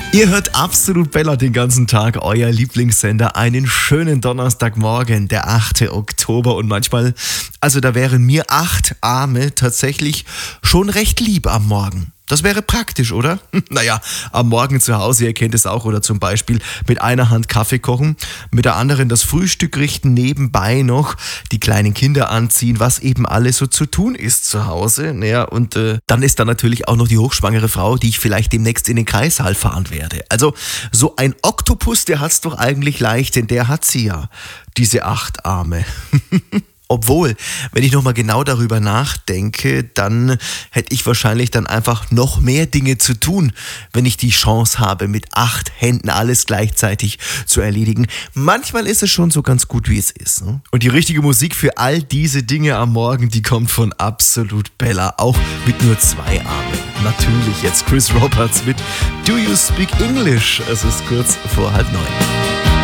Ihr hört Absolut Bella den ganzen Tag, euer Lieblingssender. Einen schönen Donnerstagmorgen, der 8. Oktober. Und manchmal, also da wären mir 8 Arme tatsächlich schon recht lieb am Morgen. Das wäre praktisch, oder? Naja, am Morgen zu Hause, ihr kennt es auch, oder zum Beispiel mit einer Hand Kaffee kochen, mit der anderen das Frühstück richten, nebenbei noch die kleinen Kinder anziehen, was eben alles so zu tun ist zu Hause. Naja, und dann ist da natürlich auch noch die hochschwangere Frau, die ich vielleicht demnächst in den Kreissaal fahren werde. Also so ein Oktopus, der hat's doch eigentlich leicht, denn der hat sie ja, diese 8 Arme. Obwohl, wenn ich nochmal genau darüber nachdenke, dann hätte ich wahrscheinlich dann einfach noch mehr Dinge zu tun, wenn ich die Chance habe, mit 8 Händen alles gleichzeitig zu erledigen. Manchmal ist es schon so ganz gut, wie es ist. Ne? Und die richtige Musik für all diese Dinge am Morgen, die kommt von Absolut Bella, auch mit nur 2 Armen. Natürlich jetzt Chris Roberts mit Do You Speak English? Es ist kurz vor 8:30.